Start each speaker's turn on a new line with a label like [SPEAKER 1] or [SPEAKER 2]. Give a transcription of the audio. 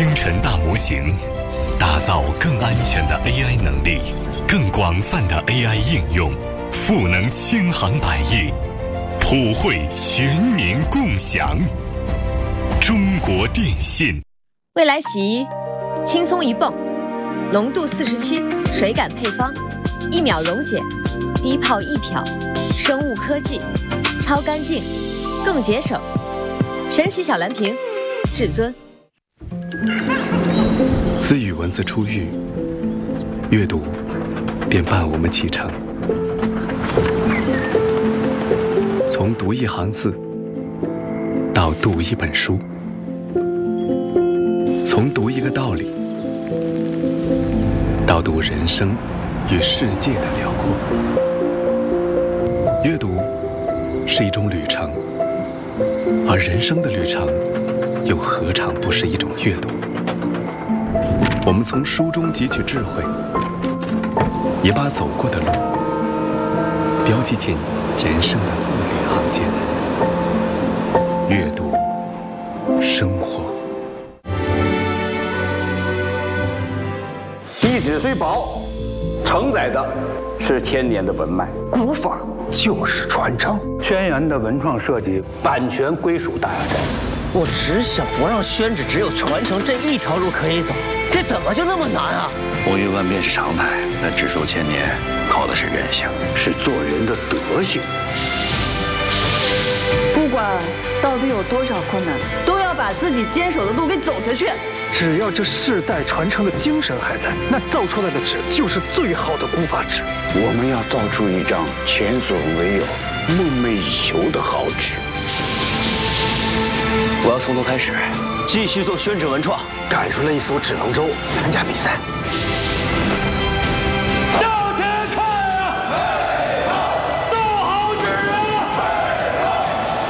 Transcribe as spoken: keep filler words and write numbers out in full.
[SPEAKER 1] 星辰大模型，打造更安全的 A I 能力，更广泛的 A I 应用，赋能千行百业，普惠全民共享。中国电信。
[SPEAKER 2] 未来洗衣，轻松一泵，浓度四十七，水感配方，一秒溶解，低泡一漂，生物科技，超干净，更节省。神奇小蓝瓶，至尊。
[SPEAKER 3] 自语文字出狱，阅读便伴我们启程。从读一行字到读一本书，从读一个道理到读人生与世界的辽阔。阅读是一种旅程，而人生的旅程又何尝不是一种阅读？我们从书中汲取智慧，也把走过的路标记进人生的字里行间。阅读，生活。
[SPEAKER 4] 一纸虽薄，承载的是千年的文脉。
[SPEAKER 5] 古法就是传承，轩辕的文创设计版权归属大家寨。
[SPEAKER 6] 我只想不让宣纸只有传承这一条路可以走，这怎么就那么难啊？
[SPEAKER 7] 风云万变是常态，但纸数千年靠的是韧性，
[SPEAKER 5] 是做人的德行。
[SPEAKER 8] 不管到底有多少困难，都要把自己坚守的路给走下去。
[SPEAKER 5] 只要这世代传承的精神还在，那造出来的纸就是最好的古法纸。
[SPEAKER 9] 我们要造出一张前所未有、梦寐以求的好纸。
[SPEAKER 7] 我要从头开始，继续做宣纸文创，
[SPEAKER 5] 赶出了一艘纸龙舟，参加比赛。